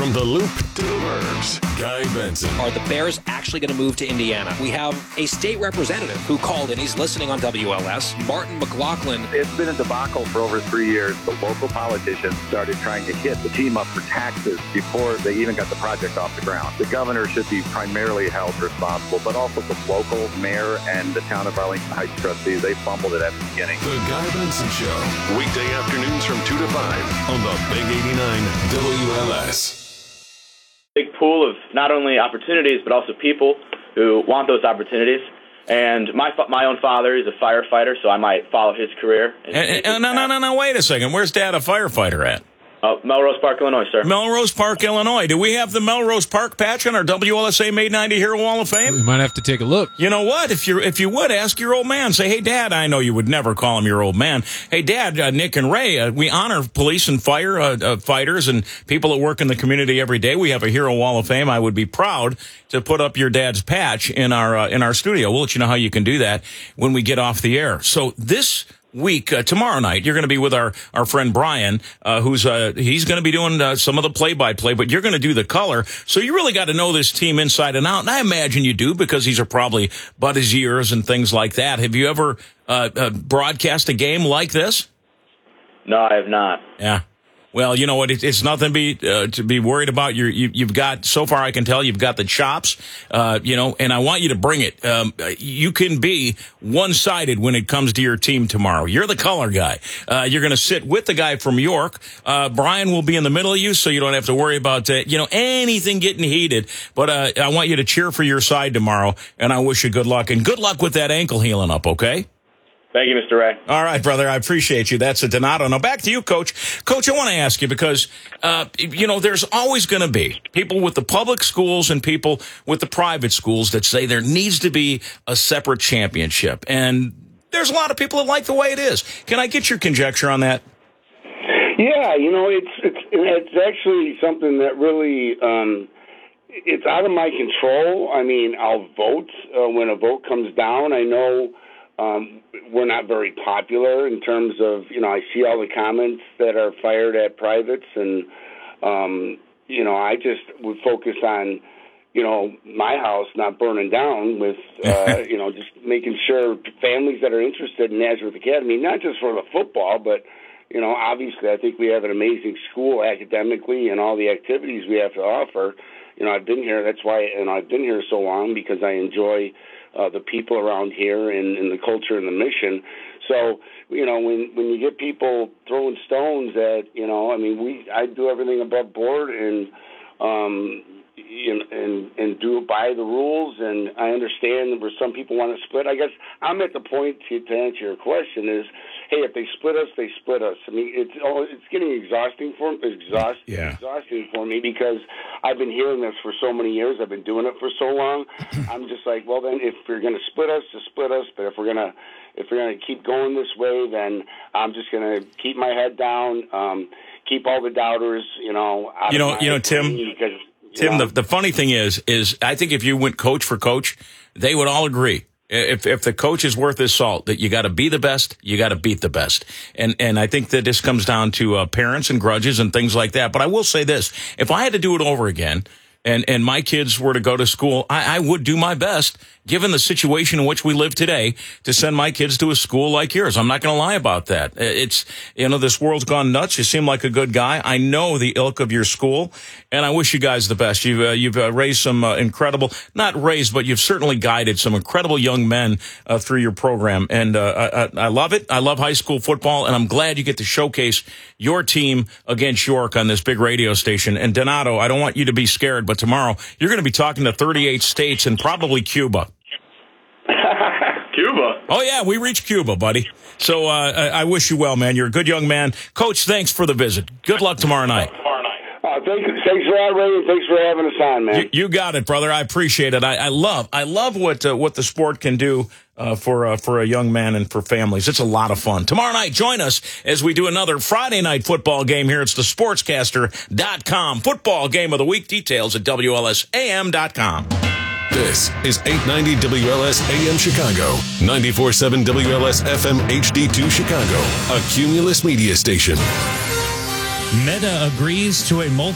From the Loop to the Burbs, Guy Benson. Are the Bears actually going to move to Indiana? We have a state representative who called in. He's listening on WLS, Martin McLaughlin. It's been a debacle for over 3 years. The local politicians started trying to hit the team up for taxes before they even got the project off the ground. The governor should be primarily held responsible, but also the local mayor and the town of Arlington Heights trustees. They fumbled it at the beginning. The Guy Benson Show. Weekday afternoons from 2 to 5 on the Big 89 WLS. Big pool of not only opportunities, but also people who want those opportunities. And my own father is a firefighter, so I might follow his career. No, wait a second. Where's Dad a firefighter at? Melrose Park, Illinois, sir. Melrose Park, Illinois. Do we have the Melrose Park patch on our WLSA Made 90 Hero Wall of Fame? We might have to take a look. You know what? If you would, ask your old man. Say, hey, Dad, I know you would never call him your old man. Hey, Dad, Nick and Ray, we honor police and fire fighters and people that work in the community every day. We have a Hero Wall of Fame. I would be proud to put up your dad's patch in our studio. We'll let you know how you can do that when we get off the air. So this week, tomorrow night, you're going to be with our friend Brian, he's going to be doing some of the play-by-play, but you're going to do the color. So you really got to know this team inside and out. And I imagine you do, because these are probably but his years and things like that. Have you ever broadcast a game like this? No, I have not. Yeah. Well, you know what? It's nothing to be worried about. You've got, so far I can tell, you've got the chops, and I want you to bring it. You can be one-sided when it comes to your team tomorrow. You're the color guy. You're going to sit with the guy from York. Brian will be in the middle of you, so you don't have to worry about, anything getting heated. But I want you to cheer for your side tomorrow, and I wish you good luck. And good luck with that ankle healing up, okay? Thank you, Mr. Ray. All right, brother. I appreciate you. That's a Donato. Now, back to you, Coach. Coach, I want to ask you because, there's always going to be people with the public schools and people with the private schools that say there needs to be a separate championship. And there's a lot of people that like the way it is. Can I get your conjecture on that? Yeah, it's actually something that really it's out of my control. I mean, I'll vote when a vote comes down. I know we're not very popular in terms of, I see all the comments that are fired at privates, and, I just would focus on, my house not burning down with, just making sure families that are interested in Nazareth Academy, not just for the football, but, obviously I think we have an amazing school academically and all the activities we have to offer. I've been here, that's why, and I've been here so long because I enjoy the people around here and the culture and the mission. So, when you get people throwing stones at, I do everything above board and do it by the rules. And I understand where some people want to split. I guess I'm at the point to answer your question is, hey, if they split us, they split us. I mean, it's getting exhausting for me because I've been hearing this for so many years. I've been doing it for so long. I'm just like, well, then if you're going to split us, just split us. But if we're going to keep going this way, then I'm just going to keep my head down, keep all the doubters, Tim, the funny thing is I think if you went coach for coach, they would all agree. If the coach is worth his salt, that you got to be the best, you got to beat the best. And I think that this comes down to parents and grudges and things like that. But I will say this, if I had to do it over again and my kids were to go to school, I would do my best, given the situation in which we live today, to send my kids to a school like yours. I'm not going to lie about that. It's, this world's gone nuts. You seem like a good guy. I know the ilk of your school, and I wish you guys the best. You've raised some not raised, but you've certainly guided some incredible young men through your program. And I love it. I love high school football, and I'm glad you get to showcase your team against York on this big radio station. And Donato, I don't want you to be scared, but tomorrow you're going to be talking to 38 states and probably Cuba. Cuba? Oh, yeah, we reached Cuba, buddy. So I wish you well, man. You're a good young man. Coach, thanks for the visit. Good luck tomorrow night. Thanks for that, Ray. Thanks for having us on, man. You got it, brother. I appreciate it. I love what the sport can do for a young man and for families. It's a lot of fun. Tomorrow night, join us as we do another Friday night football game here. It's the Sportscaster.com football game of the week. Details at WLSAM.com. This is 890 WLS AM Chicago, 94.7 WLS FM HD2 Chicago, a Cumulus media station. Meta agrees to a